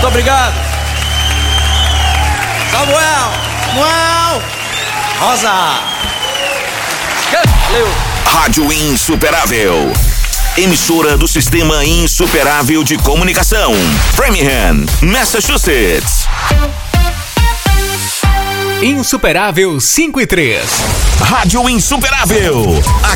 Muito obrigado. Samuel. Rosa. Valeu. Rádio Insuperável. Emissora do Sistema Insuperável de Comunicação. Framingham, Massachusetts. Insuperável 5 e 3. Rádio Insuperável.